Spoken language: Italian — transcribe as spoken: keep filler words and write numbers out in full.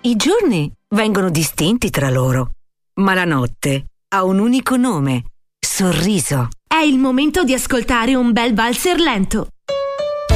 I giorni vengono distinti tra loro, ma la notte ha un unico nome: sorriso. È il momento di ascoltare un bel valzer lento.